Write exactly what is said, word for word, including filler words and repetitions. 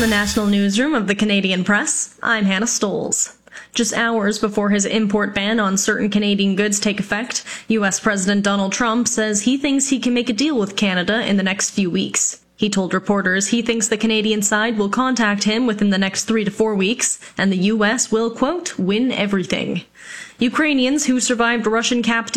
the National Newsroom of the Canadian Press, I'm Hannah Stoles. Just hours before his import ban on certain Canadian goods take effect, U S President Donald Trump says he thinks he can make a deal with Canada in the next few weeks. He told reporters he thinks the Canadian side will contact him within the next three to four weeks, and the U S will, quote, win everything. Ukrainians who survived Russian captivity